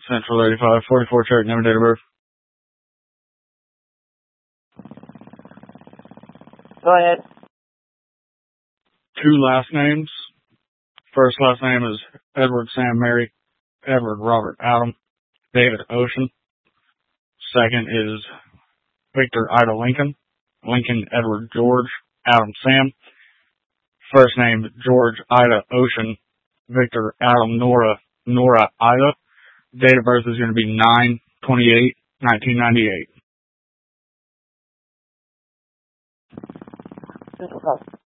Central 85, 44 Cherokee, name and date of birth. Go ahead. 2 last names. First last name is Edward Sam Mary, Edward Robert Adam, David Ocean. Second is Victor Ida Lincoln, Lincoln Edward George, Adam Sam. First name George Ida Ocean, Victor Adam Nora Ida. Date of birth is going to be 9/28/1998.